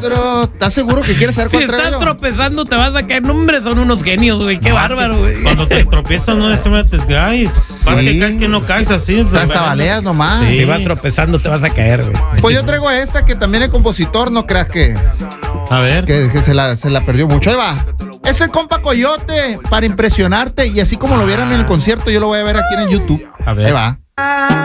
Pero, ¿estás seguro que quieres saber Si cuál traigo? estás tropezando, te vas a caer. No, hombre, son unos genios, güey. Qué bárbaro, güey. Cuando te tropiezas, no necesariamente te caes. Más que caes que no caes así. Hasta baleas nomás. Sí. Si vas tropezando, te vas a caer, güey. Pues yo traigo esta que también el compositor, no creas que A ver. se la perdió mucho. Ahí va. Es el compa Coyote para impresionarte y así como lo vieran en el concierto, yo lo voy a ver aquí en el YouTube. A ver. Ahí va.